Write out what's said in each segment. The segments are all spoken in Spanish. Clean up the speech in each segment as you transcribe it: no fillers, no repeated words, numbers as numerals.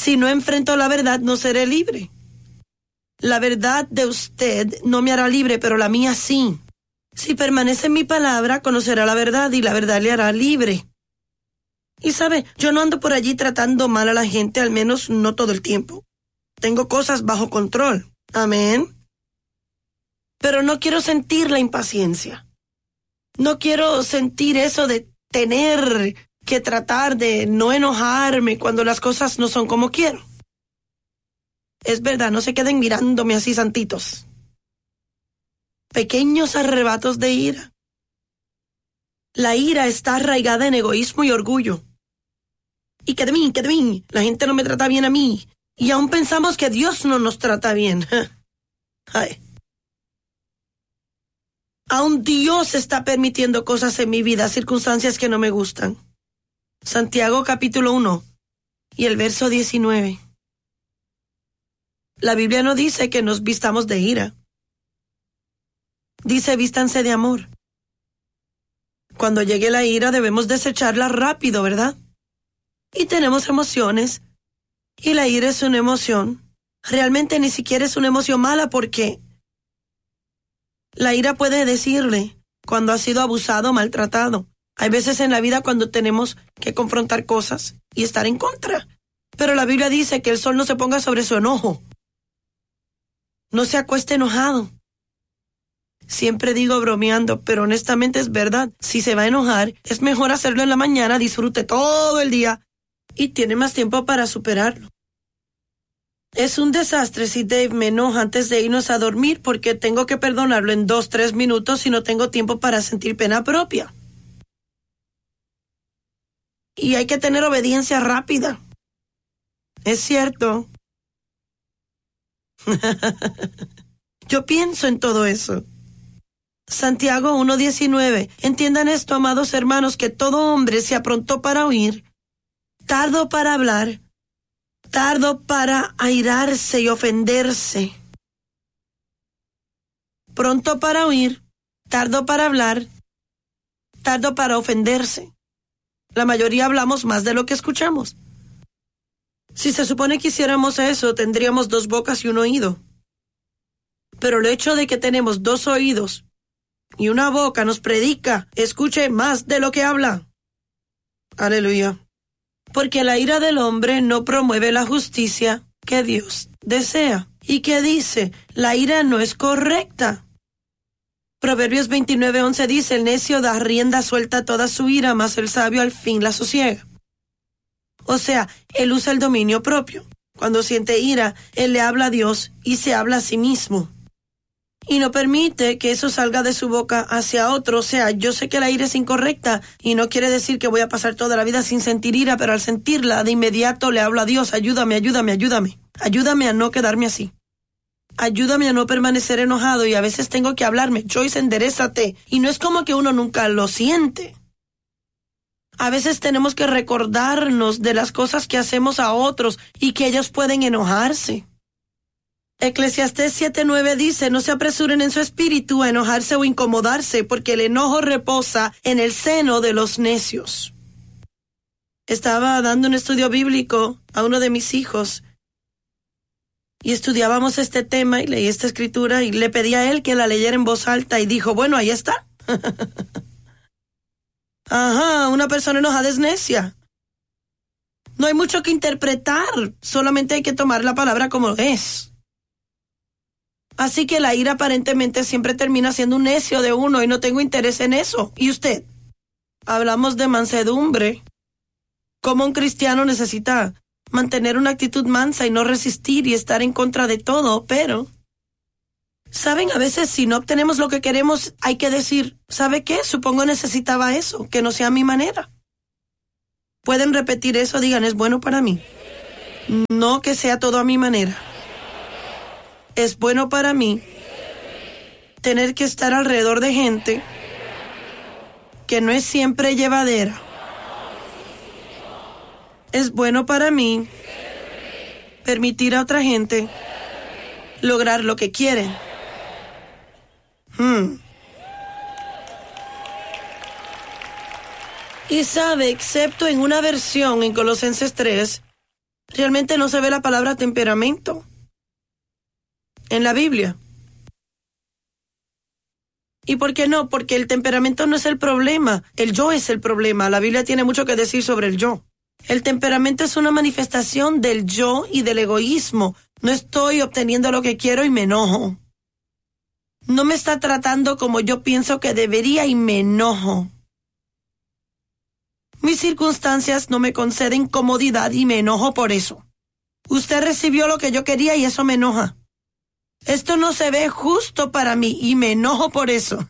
Si no enfrento la verdad, no seré libre. La verdad de usted no me hará libre, pero la mía sí. Si permanece en mi palabra, conocerá la verdad y la verdad le hará libre. Y sabe, yo no ando por allí tratando mal a la gente, al menos no todo el tiempo. Tengo cosas bajo control. Amén. Pero no quiero sentir la impaciencia. No quiero sentir eso de tener que tratar de no enojarme cuando las cosas no son como quiero. Es verdad, no se queden mirándome así, santitos. Pequeños arrebatos de ira. La ira está arraigada en egoísmo y orgullo. Y que de mí, la gente no me trata bien a mí. Y aún pensamos que Dios no nos trata bien. Ay. Aún Dios está permitiendo cosas en mi vida, circunstancias que no me gustan. Santiago capítulo 1 y el verso 19. La Biblia no dice que nos vistamos de ira. Dice vístanse de amor. Cuando llegue la ira debemos desecharla rápido, ¿verdad? Y tenemos emociones. Y la ira es una emoción. Realmente ni siquiera es una emoción mala porque la ira puede decirle cuando ha sido abusado o maltratado. Hay veces en la vida cuando tenemos que confrontar cosas y estar en contra. Pero la Biblia dice que el sol no se ponga sobre su enojo. No se acueste enojado. Siempre digo bromeando, pero honestamente es verdad. Si se va a enojar, es mejor hacerlo en la mañana, disfrute todo el día y tiene más tiempo para superarlo. Es un desastre si Dave me enoja antes de irnos a dormir porque tengo que perdonarlo en 2-3 minutos y no tengo tiempo para sentir pena propia. Y hay que tener obediencia rápida. Es cierto. Yo pienso en todo eso. Santiago 1:19. Entiendan esto, amados hermanos, que todo hombre se aprontó para oír, tardo para hablar, tardo para airarse y ofenderse. Pronto para oír, tardo para hablar, tardo para ofenderse. La mayoría hablamos más de lo que escuchamos. Si se supone que hiciéramos eso, tendríamos 2 bocas y 1 oído. Pero el hecho de que tenemos 2 oídos y 1 boca nos predica, escuche más de lo que habla. Aleluya. Porque la ira del hombre no promueve la justicia que Dios desea. ¿Y qué dice? La ira no es correcta. Proverbios 29:11 dice, el necio da rienda suelta a toda su ira, mas el sabio al fin la sosiega. O sea, él usa el dominio propio. Cuando siente ira, él le habla a Dios y se habla a sí mismo. Y no permite que eso salga de su boca hacia otro. O sea, yo sé que la ira es incorrecta y no quiere decir que voy a pasar toda la vida sin sentir ira, pero al sentirla, de inmediato le hablo a Dios, ayúdame, ayúdame, ayúdame. Ayúdame a no quedarme así. Ayúdame a no permanecer enojado y a veces tengo que hablarme, Joyce, enderézate. Y no es como que uno nunca lo siente. A veces tenemos que recordarnos de las cosas que hacemos a otros y que ellos pueden enojarse. Eclesiastés 7:9 dice, no se apresuren en su espíritu a enojarse o incomodarse, porque el enojo reposa en el seno de los necios. Estaba dando un estudio bíblico a uno de mis hijos y estudiábamos este tema y leí esta escritura y le pedí a él que la leyera en voz alta y dijo, bueno, ahí está. Ajá, una persona enojada es necia. No hay mucho que interpretar, solamente hay que tomar la palabra como es. Así que la ira aparentemente siempre termina siendo un necio de uno y no tengo interés en eso. ¿Y usted? Hablamos de mansedumbre. Cómo un cristiano necesita mantener una actitud mansa y no resistir y estar en contra de todo, pero ¿saben? A veces si no obtenemos lo que queremos, hay que decir, ¿sabe qué? Supongo necesitaba eso, que no sea a mi manera. Pueden repetir eso, digan, es bueno para mí. No que sea todo a mi manera. Es bueno para mí tener que estar alrededor de gente que no es siempre llevadera. Es bueno para mí permitir a otra gente lograr lo que quieren. Y sabe, excepto en una versión en Colosenses 3, Realmente no se ve la palabra temperamento en la Biblia. ¿Y por qué no? Porque el temperamento no es el problema, el yo es el problema. La Biblia tiene mucho que decir sobre el yo. El temperamento es una manifestación del yo y del egoísmo. No estoy obteniendo lo que quiero y me enojo. No me está tratando como yo pienso que debería y me enojo. Mis circunstancias no me conceden comodidad y me enojo por eso. Usted recibió lo que yo quería y eso me enoja. Esto no se ve justo para mí y me enojo por eso.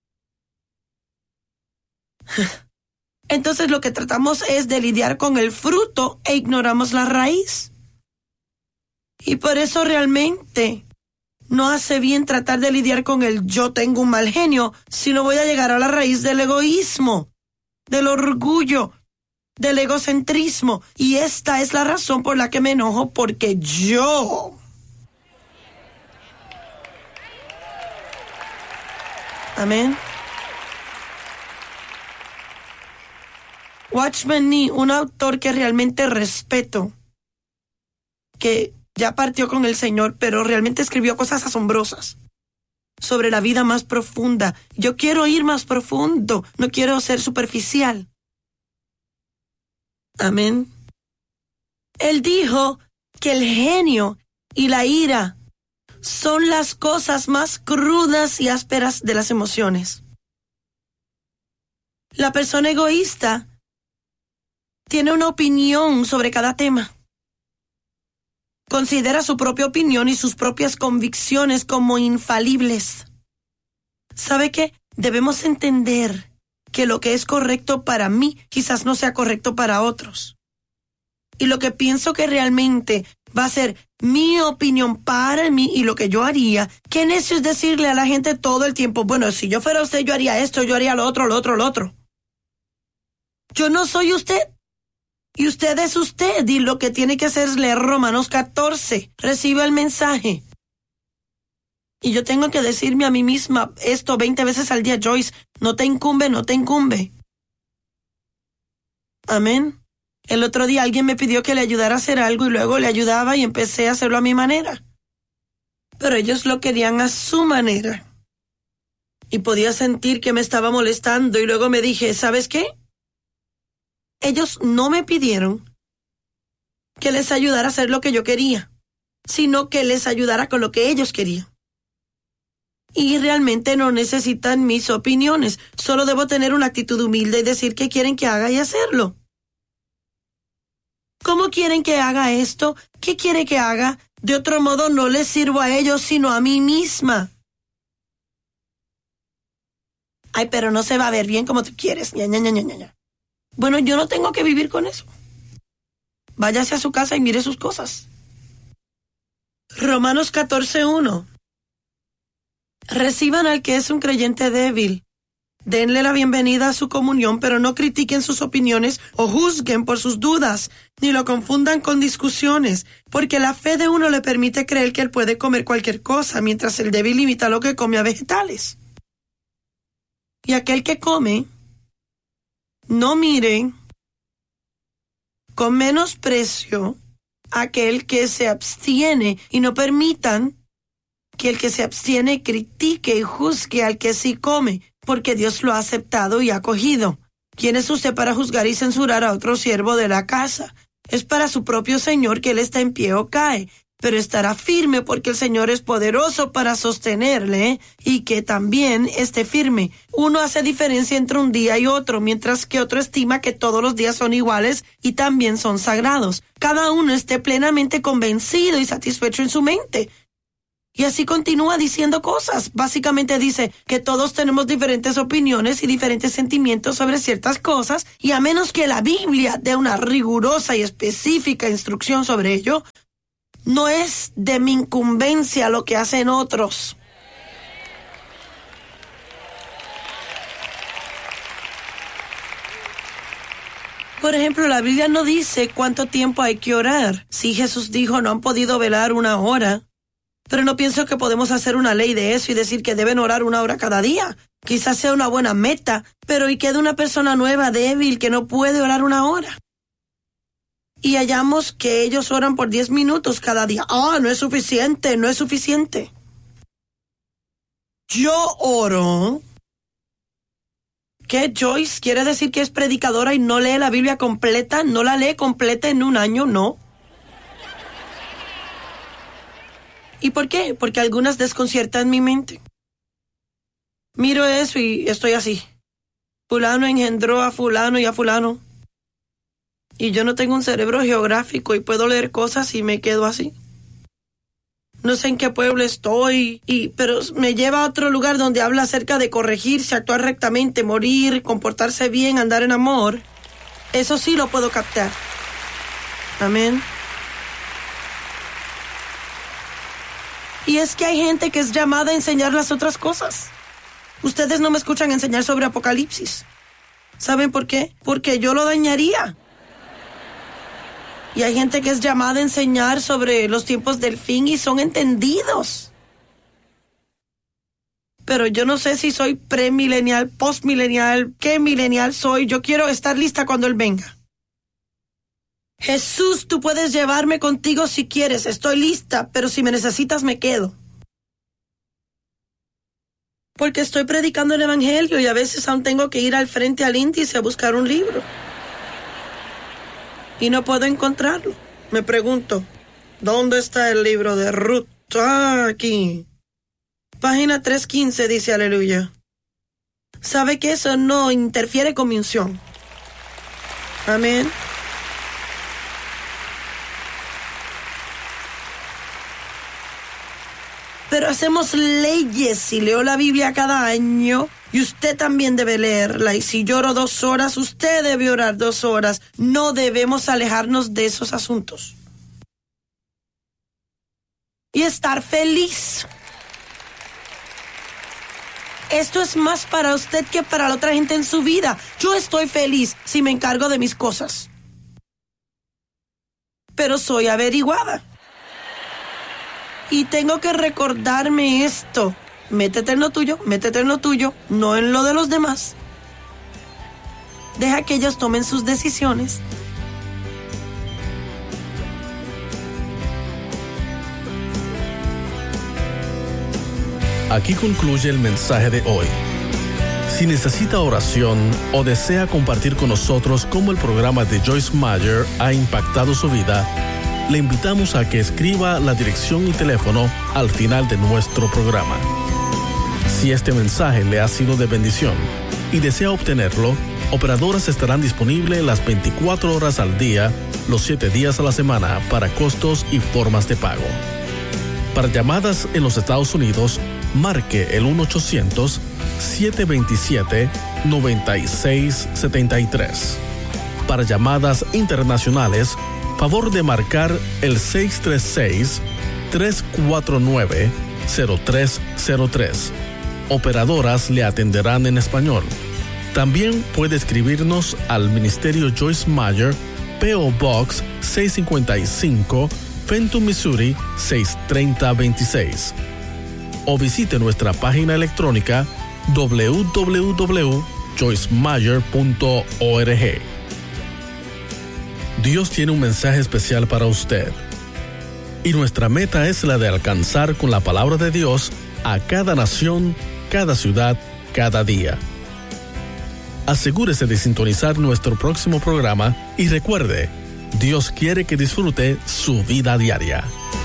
Entonces lo que tratamos es de lidiar con el fruto e ignoramos la raíz. Y por eso realmente no hace bien tratar de lidiar con el yo tengo un mal genio, sino voy a llegar a la raíz del egoísmo, del orgullo, del egocentrismo. Y esta es la razón por la que me enojo, porque yo... Amén. Watchman Nee, un autor que realmente respeto, que ya partió con el Señor, pero realmente escribió cosas asombrosas sobre la vida más profunda. Yo quiero ir más profundo, no quiero ser superficial. Amén. Él dijo que el genio y la ira son las cosas más crudas y ásperas de las emociones. La persona egoísta tiene una opinión sobre cada tema. Considera su propia opinión y sus propias convicciones como infalibles. ¿Sabe qué? Debemos entender que lo que es correcto para mí quizás no sea correcto para otros. Y lo que pienso que realmente va a ser mi opinión para mí y lo que yo haría. Qué necio es decirle a la gente todo el tiempo, bueno, si yo fuera usted, yo haría esto, yo haría lo otro, lo otro, lo otro. Yo no soy usted. Y usted es usted. Y lo que tiene que hacer es leer Romanos 14. Reciba el mensaje. Y yo tengo que decirme a mí misma esto 20 veces al día, Joyce, no te incumbe, no te incumbe. Amén. El otro día alguien me pidió que le ayudara a hacer algo y luego le ayudaba y empecé a hacerlo a mi manera. Pero ellos lo querían a su manera. Y podía sentir que me estaba molestando y luego me dije, ¿sabes qué? Ellos no me pidieron que les ayudara a hacer lo que yo quería, sino que les ayudara con lo que ellos querían. Y realmente no necesitan mis opiniones, solo debo tener una actitud humilde y decir qué quieren que haga y hacerlo. ¿Cómo quieren que haga esto? ¿Qué quiere que haga? De otro modo no les sirvo a ellos, sino a mí misma. Ay, pero no se va a ver bien como tú quieres. Ña, ña, ña, ña, ña. Bueno, yo no tengo que vivir con eso. Váyase a su casa y mire sus cosas. Romanos 14:1. Reciban al que es un creyente débil. Denle la bienvenida a su comunión, pero no critiquen sus opiniones o juzguen por sus dudas, ni lo confundan con discusiones, porque la fe de uno le permite creer que él puede comer cualquier cosa, mientras el débil limita lo que come a vegetales. Y aquel que come, no mire con menosprecio a aquel que se abstiene, y no permitan que el que se abstiene critique y juzgue al que sí come, porque Dios lo ha aceptado y acogido. ¿Quién es usted para juzgar y censurar a otro siervo de la casa? Es para su propio Señor que él está en pie o cae, pero estará firme porque el Señor es poderoso para sostenerle y que también esté firme. Uno hace diferencia entre un día y otro, mientras que otro estima que todos los días son iguales y también son sagrados. Cada uno esté plenamente convencido y satisfecho en su mente. Y así continúa diciendo cosas. Básicamente dice que todos tenemos diferentes opiniones y diferentes sentimientos sobre ciertas cosas, y a menos que la Biblia dé una rigurosa y específica instrucción sobre ello, no es de mi incumbencia lo que hacen otros. Por ejemplo, la Biblia no dice cuánto tiempo hay que orar. Sí, Jesús dijo, no han podido velar 1 hora. Pero no pienso que podemos hacer una ley de eso y decir que deben orar 1 hora cada día. Quizás sea una buena meta, pero ¿y qué de una persona nueva, débil, que no puede orar 1 hora? y hallamos que ellos oran por 10 minutos cada día. No es suficiente, no es suficiente. Yo oro. ¿Qué, Joyce? ¿Quiere decir que es predicadora y no lee la Biblia completa? ¿No la lee completa en un año? No. ¿Y por qué? Porque algunas desconciertan mi mente. Miro eso y estoy así. Fulano engendró a fulano y a fulano. Y yo no tengo un cerebro geográfico y puedo leer cosas y me quedo así. No sé en qué pueblo estoy, pero me lleva a otro lugar donde habla acerca de corregirse, actuar rectamente, morir, comportarse bien, andar en amor. Eso sí lo puedo captar. Amén. Y es que hay gente que es llamada a enseñar las otras cosas. Ustedes no me escuchan enseñar sobre Apocalipsis. ¿Saben por qué? Porque yo lo dañaría. Y hay gente que es llamada a enseñar sobre los tiempos del fin y son entendidos. Pero yo no sé si soy premilenial, postmilenial, qué milenial soy. Yo quiero estar lista cuando Él venga. Jesús, tú puedes llevarme contigo si quieres. Estoy lista, pero si me necesitas me quedo. Porque estoy predicando el evangelio y a veces aún tengo que ir al frente al índice a buscar un libro. Y no puedo encontrarlo. Me pregunto, ¿dónde está el libro de Ruth? Aquí. Página 315 dice aleluya. ¿Sabe que eso no interfiere con mi unción? Amén. Pero hacemos leyes. Si leo la Biblia cada año, y usted también debe leerla. Y si lloro 2 horas, usted debe orar 2 horas. No debemos alejarnos de esos asuntos. Y estar feliz. Esto es más para usted que para la otra gente en su vida. Yo estoy feliz si me encargo de mis cosas. Pero soy averiguada. Y tengo que recordarme esto. Métete en lo tuyo, no en lo de los demás. Deja que ellos tomen sus decisiones. Aquí concluye el mensaje de hoy. Si necesita oración o desea compartir con nosotros cómo el programa de Joyce Meyer ha impactado su vida, le invitamos a que escriba la dirección y teléfono al final de nuestro programa. Si este mensaje le ha sido de bendición y desea obtenerlo, operadoras estarán disponibles las 24 horas al día, los 7 días a la semana para costos y formas de pago. Para llamadas en los Estados Unidos, marque el 1-800-727-9673. Para llamadas internacionales, favor de marcar el 636-349-0303. Operadoras le atenderán en español. También puede escribirnos al Ministerio Joyce Meyer, P.O. Box 655, Fenton, Missouri 63026. O visite nuestra página electrónica www.joycemeyer.org. Dios tiene un mensaje especial para usted. Y nuestra meta es la de alcanzar con la palabra de Dios a cada nación, cada ciudad, cada día. Asegúrese de sintonizar nuestro próximo programa y recuerde, Dios quiere que disfrute su vida diaria.